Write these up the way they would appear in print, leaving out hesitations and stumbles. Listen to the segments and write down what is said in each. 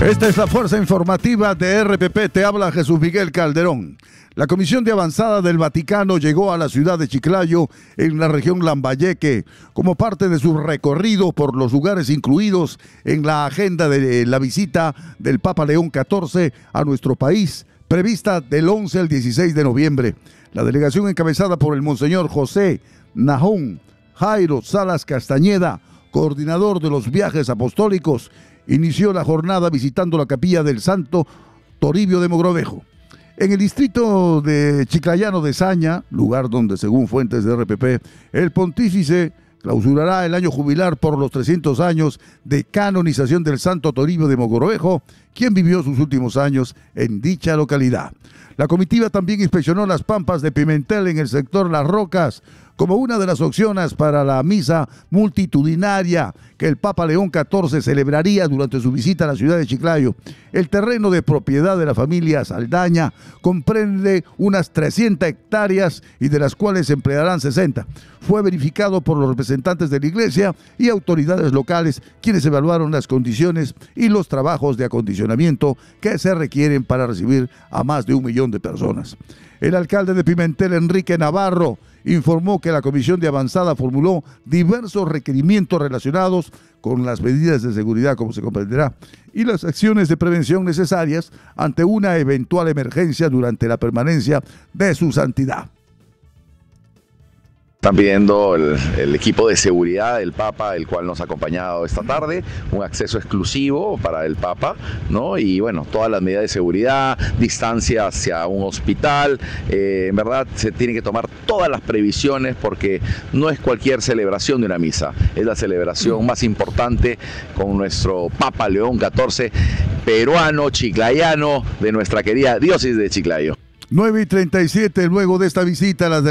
Esta es la fuerza informativa de RPP, te habla Jesús Miguel Calderón. La Comisión de Avanzada del Vaticano llegó a la ciudad de Chiclayo, en la región Lambayeque, como parte de su recorrido por los lugares incluidos en la agenda de la visita del Papa León XIV a nuestro país, prevista del 11 al 16 de noviembre. La delegación encabezada por el Monseñor José Nahón Jairo Salas Castañeda, coordinador de los viajes apostólicos, inició la jornada visitando la capilla del Santo Toribio de Mogrovejo. En el distrito de Chiclayano de Saña, lugar donde, según fuentes de RPP, el pontífice clausurará el año jubilar por los 300 años de canonización del Santo Toribio de Mogrovejo, quien vivió sus últimos años en dicha localidad. La comitiva también inspeccionó las pampas de Pimentel en el sector Las Rocas, como una de las opciones para la misa multitudinaria que el Papa León XIV celebraría durante su visita a la ciudad de Chiclayo. El terreno de propiedad de la familia Saldaña comprende unas 300 hectáreas y de las cuales se emplearán 60. Fue verificado por los representantes de la iglesia y autoridades locales, quienes evaluaron las condiciones y los trabajos de acondicionamiento que se requieren para recibir a más de 1 millón de personas. El alcalde de Pimentel, Enrique Navarro, informó que la Comisión de Avanzada formuló diversos requerimientos relacionados con las medidas de seguridad, como se comprenderá, y las acciones de prevención necesarias ante una eventual emergencia durante la permanencia de su santidad. Están pidiendo el equipo de seguridad del Papa, el cual nos ha acompañado esta tarde, un acceso exclusivo para el Papa, ¿no? Y bueno, todas las medidas de seguridad, distancia hacia un hospital, en verdad se tienen que tomar todas las previsiones porque no es cualquier celebración de una misa, es la celebración más importante con nuestro Papa León XIV, peruano, chiclayano, de nuestra querida diócesis de Chiclayo. 9:37, luego de esta visita, la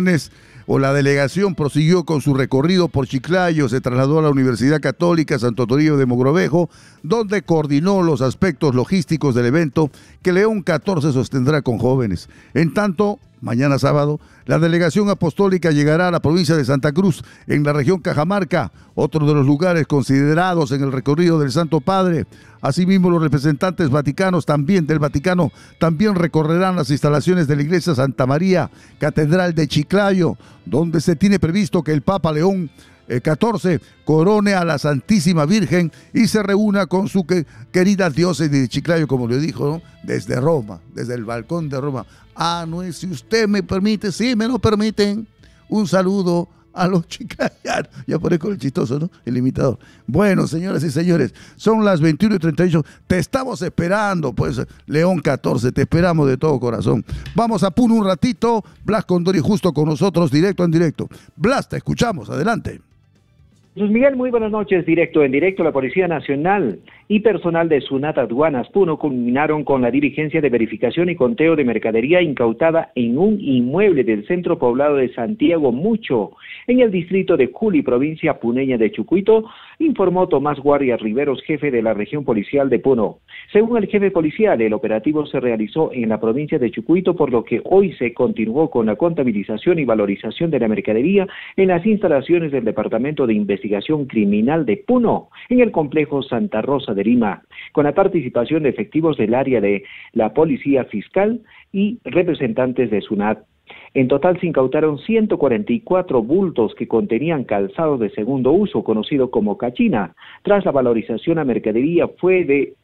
delegación prosiguió con su recorrido por Chiclayo, se trasladó a la Universidad Católica Santo Toribio de Mogrovejo, donde coordinó los aspectos logísticos del evento que León XIV sostendrá con jóvenes. En tanto, mañana sábado, la delegación apostólica llegará a la provincia de Santa Cruz, en la región Cajamarca, otro de los lugares considerados en el recorrido del Santo Padre. Asimismo, los representantes vaticanos del Vaticano también recorrerán las instalaciones de la iglesia Santa María, Catedral de Chiclayo, donde se tiene previsto que el Papa León XIV corone a la Santísima Virgen y se reúna con su querida diócesis de Chiclayo, como le dijo, ¿no? Desde Roma, desde el balcón de Roma. No es, si usted me permite, sí, me lo permiten, un saludo a los chiclayanos. Ya parezco el chistoso, ¿no? El imitador. Bueno, señoras y señores, son las 21:38. Te estamos esperando, pues, León XIV, te esperamos de todo corazón. Vamos a Puno un ratito. Blas Condori justo con nosotros, directo en directo. Blas, te escuchamos, adelante. Jesús Miguel, muy buenas noches. Directo en directo, la Policía Nacional y personal de Sunat Aduanas Puno culminaron con la diligencia de verificación y conteo de mercadería incautada en un inmueble del centro poblado de Santiago Mucho, en el distrito de Juli, provincia puneña de Chucuito, informó Tomás Guardia Riveros, jefe de la región policial de Puno. Según el jefe policial, el operativo se realizó en la provincia de Chucuito, por lo que hoy se continuó con la contabilización y valorización de la mercadería en las instalaciones del Departamento de Investigación Criminal de Puno, en el complejo Santa Rosa de Lima, con la participación de efectivos del área de la Policía Fiscal y representantes de SUNAT. En total se incautaron 144 bultos que contenían calzado de segundo uso, conocido como cachina. Tras la valorización, la mercadería fue de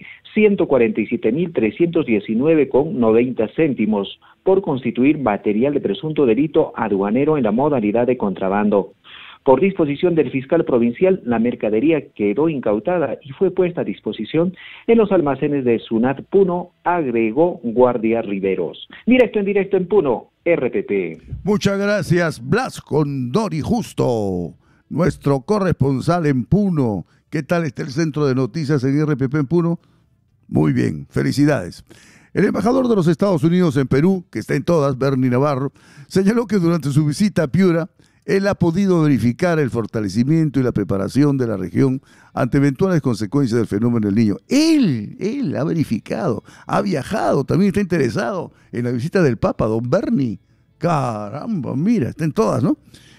147.319,90 céntimos por constituir material de presunto delito aduanero en la modalidad de contrabando. Por disposición del fiscal provincial, la mercadería quedó incautada y fue puesta a disposición en los almacenes de Sunat Puno, agregó Guardia Riveros. Directo en Puno, RPP. Muchas gracias, Blas Condori Justo, nuestro corresponsal en Puno. ¿Qué tal está el centro de noticias en RPP en Puno? Muy bien, felicidades. El embajador de los Estados Unidos en Perú, que está en todas, Bernie Navarro, señaló que durante su visita a Piura, él ha podido verificar el fortalecimiento y la preparación de la región ante eventuales consecuencias del fenómeno del Niño. Él ha verificado, ha viajado, también está interesado en la visita del Papa, don Bernie. Caramba, mira, está en todas, ¿no?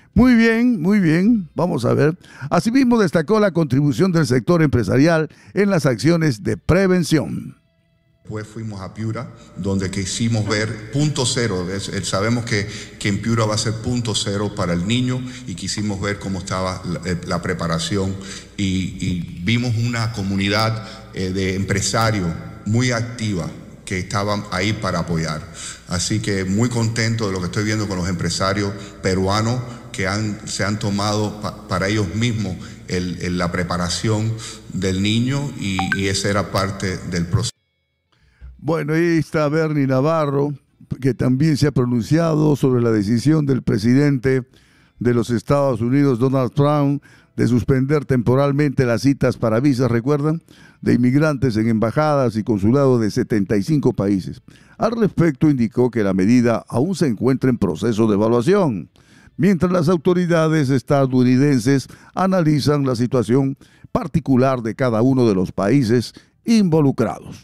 Muy bien, muy bien. Vamos a ver. Asimismo, destacó la contribución del sector empresarial en las acciones de prevención. Después fuimos a Piura, donde quisimos ver punto cero. Sabemos que en Piura va a ser punto cero para el niño y quisimos ver cómo estaba la preparación y vimos una comunidad de empresarios muy activa que estaban ahí para apoyar. Así que muy contento de lo que estoy viendo con los empresarios peruanos que se han tomado para ellos mismos la preparación del niño y esa era parte del proceso. Bueno, ahí está Bernie Navarro, que también se ha pronunciado sobre la decisión del presidente de los Estados Unidos, Donald Trump, de suspender temporalmente las citas para visas, ¿recuerdan?, de inmigrantes en embajadas y consulados de 75 países. Al respecto, indicó que la medida aún se encuentra en proceso de evaluación, mientras las autoridades estadounidenses analizan la situación particular de cada uno de los países involucrados.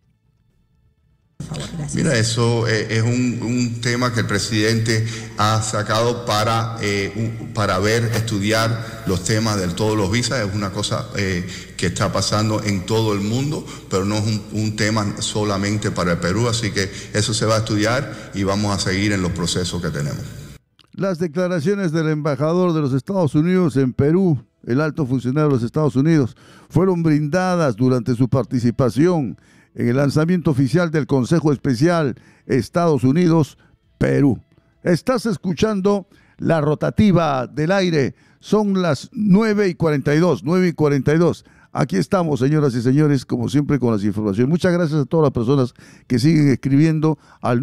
Mira, eso es un tema que el presidente ha sacado para estudiar los temas de todos los visas. Es una cosa que está pasando en todo el mundo, pero no es un tema solamente para el Perú, así que eso se va a estudiar y vamos a seguir en los procesos que tenemos. Las declaraciones del embajador de los Estados Unidos en Perú, el alto funcionario de los Estados Unidos, fueron brindadas durante su participación en el lanzamiento oficial del Consejo Especial Estados Unidos-Perú. Estás escuchando la rotativa del aire. Son las 9:42. Aquí estamos, señoras y señores, como siempre con las informaciones. Muchas gracias a todas las personas que siguen escribiendo al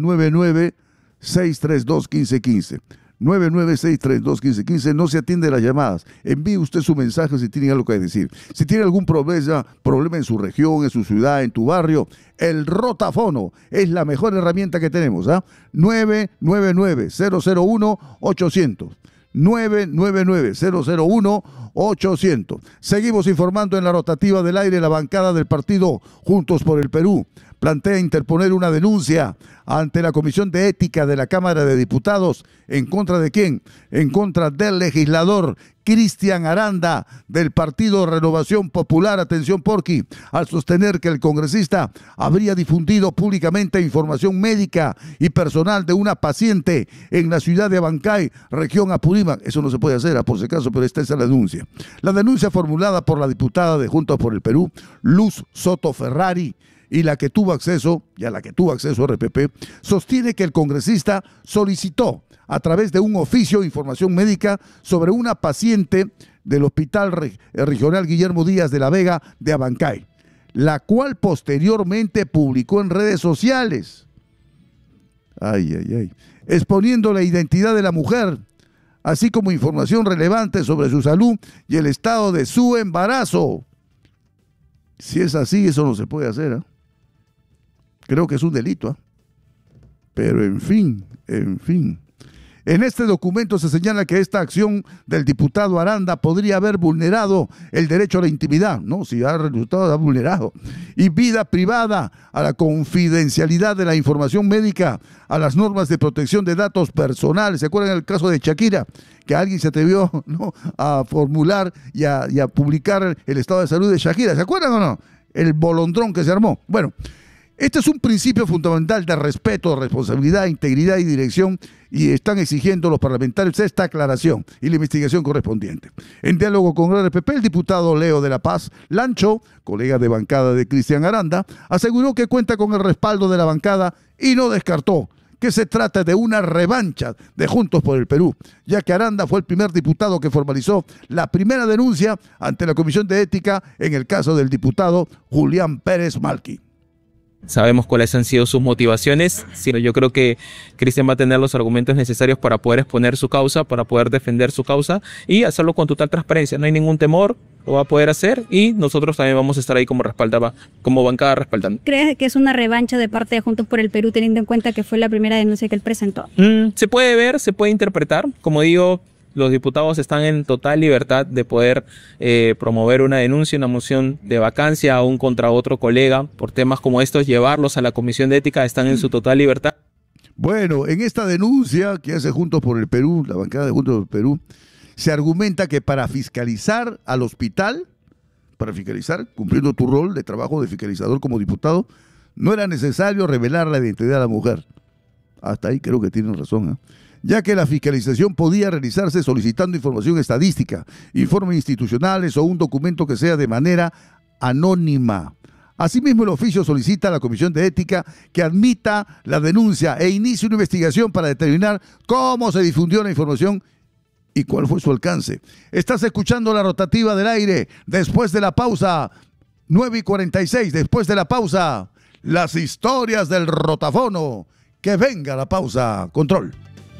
99-632-1515. 99-632-1515, no se atiende las llamadas. Envíe usted su mensaje si tiene algo que decir. Si tiene algún problema en su región, en su ciudad, en tu barrio, el rotafono es la mejor herramienta que tenemos. 999-001-800. 999-001-800. Seguimos informando en la rotativa del aire. La bancada del partido Juntos por el Perú plantea interponer una denuncia ante la Comisión de Ética de la Cámara de Diputados. ¿En contra de quién? En contra del legislador Cristian Aranda, del Partido Renovación Popular, atención Porqui, al sostener que el congresista habría difundido públicamente información médica y personal de una paciente en la ciudad de Abancay, región Apurímac. Eso no se puede hacer, por si acaso, pero esta es la denuncia. La denuncia formulada por la diputada de Juntos por el Perú, Luz Soto Ferrari, y a la que tuvo acceso RPP, sostiene que el congresista solicitó a través de un oficio información médica sobre una paciente del Hospital Regional Guillermo Díaz de la Vega de Abancay, la cual posteriormente publicó en redes sociales, exponiendo la identidad de la mujer, así como información relevante sobre su salud y el estado de su embarazo. Si es así, eso no se puede hacer, Creo que es un delito, pero en fin. En este documento se señala que esta acción del diputado Aranda podría haber vulnerado el derecho a la intimidad, ¿no? Si ha resultado ha vulnerado, y vida privada, a la confidencialidad de la información médica, a las normas de protección de datos personales. ¿Se acuerdan el caso de Shakira? Que alguien se atrevió, ¿no?, a formular y a publicar el estado de salud de Shakira. ¿Se acuerdan o no? El bolondrón que se armó. Bueno, este es un principio fundamental de respeto, responsabilidad, integridad y dirección, y están exigiendo los parlamentarios esta aclaración y la investigación correspondiente. En diálogo con el RPP, el diputado Leo de la Paz Lancho, colega de bancada de Cristian Aranda, aseguró que cuenta con el respaldo de la bancada y no descartó que se trata de una revancha de Juntos por el Perú, ya que Aranda fue el primer diputado que formalizó la primera denuncia ante la Comisión de Ética en el caso del diputado Julián Pérez Malqui. Sabemos cuáles han sido sus motivaciones, sino yo creo que Cristian va a tener los argumentos necesarios para poder exponer su causa, para poder defender su causa y hacerlo con total transparencia. No hay ningún temor, lo va a poder hacer y nosotros también vamos a estar ahí como bancada respaldando. ¿Crees que es una revancha de parte de Juntos por el Perú, teniendo en cuenta que fue la primera denuncia que él presentó? Se puede ver, se puede interpretar. Como digo, los diputados están en total libertad de poder promover una denuncia, una moción de vacancia aún contra otro colega por temas como estos, llevarlos a la Comisión de Ética, están en su total libertad. Bueno, en esta denuncia que hace Juntos por el Perú, la bancada de Juntos por el Perú, se argumenta que para fiscalizar al hospital, para fiscalizar, cumpliendo tu rol de trabajo de fiscalizador como diputado, no era necesario revelar la identidad de la mujer. Hasta ahí creo que tienen razón, ¿eh? Ya que la fiscalización podía realizarse solicitando información estadística, informes institucionales o un documento que sea de manera anónima. Asimismo, el oficio solicita a la Comisión de Ética que admita la denuncia e inicie una investigación para determinar cómo se difundió la información y cuál fue su alcance. Estás escuchando la rotativa del aire. Después de la pausa, 9:46, después de la pausa, las historias del rotafono. Que venga la pausa. Control.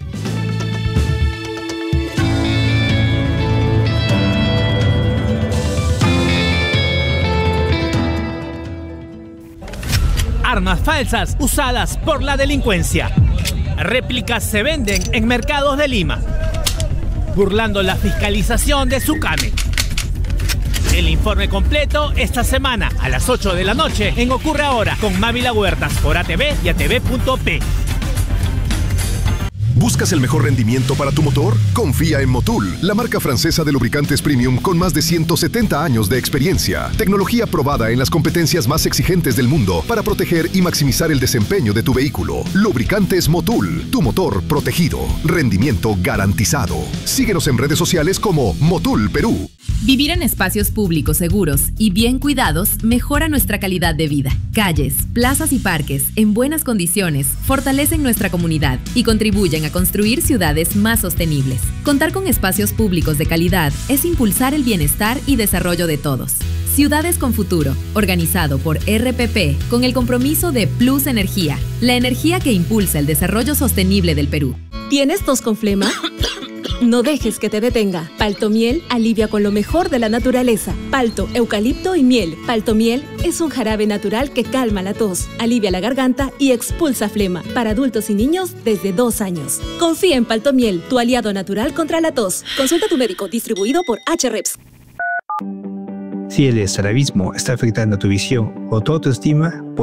Armas falsas usadas por la delincuencia. Réplicas se venden en mercados de Lima, burlando la fiscalización de Sucame. El informe completo esta semana a las 8 de la noche en Ocurre Ahora con Mávila Huertas por ATV y ATV.p. ¿Buscas el mejor rendimiento para tu motor? Confía en Motul, la marca francesa de lubricantes premium con más de 170 años de experiencia. Tecnología probada en las competencias más exigentes del mundo para proteger y maximizar el desempeño de tu vehículo. Lubricantes Motul, tu motor protegido. Rendimiento garantizado. Síguenos en redes sociales como Motul Perú. Vivir en espacios públicos seguros y bien cuidados mejora nuestra calidad de vida. Calles, plazas y parques en buenas condiciones fortalecen nuestra comunidad y contribuyen a construir ciudades más sostenibles. Contar con espacios públicos de calidad es impulsar el bienestar y desarrollo de todos. Ciudades con Futuro, organizado por RPP con el compromiso de Plus Energía, la energía que impulsa el desarrollo sostenible del Perú. ¿Tienes tos con flema? No dejes que te detenga. Paltomiel alivia con lo mejor de la naturaleza. Palto, eucalipto y miel. Paltomiel es un jarabe natural que calma la tos, alivia la garganta y expulsa flema. Para adultos y niños desde 2 años. Confía en Paltomiel, tu aliado natural contra la tos. Consulta a tu médico, distribuido por HREPS. Si el estrabismo está afectando tu visión o tu autoestima,